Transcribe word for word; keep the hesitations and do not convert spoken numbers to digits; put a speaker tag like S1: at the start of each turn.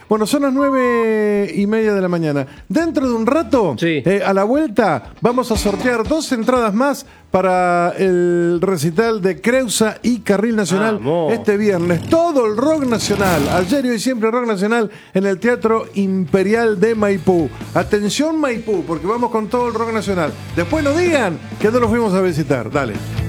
S1: Bueno, son las nueve y media de la mañana. Dentro de un rato,
S2: sí.
S1: eh, a la vuelta, vamos a sortear dos entradas más para el recital de Creusa y Carril Nacional
S2: Vamos.
S1: este viernes. Todo el rock nacional, ayer y hoy siempre rock nacional en el Teatro Imperial de Maipú. Atención Maipú, porque vamos con todo el rock nacional. Después no digan que no los fuimos a visitar. Dale.